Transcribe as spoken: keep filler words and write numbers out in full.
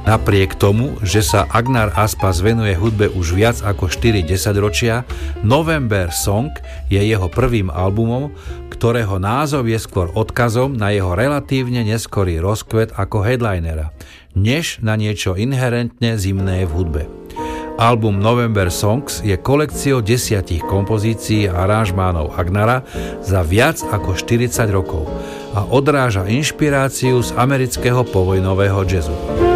Napriek tomu, že sa Agnar Aspas venuje hudbe už viac ako štyri desaťročia, November Song je jeho prvým albumom, ktorého názov je skôr odkazom na jeho relatívne neskorý rozkvet ako headlinera, než na niečo inherentne zimné v hudbe. Album November Songs je kolekciou desiatich kompozícií a aranžmánov Agnara za viac ako štyridsať rokov a odráža inšpiráciu z amerického povojnového jazzu.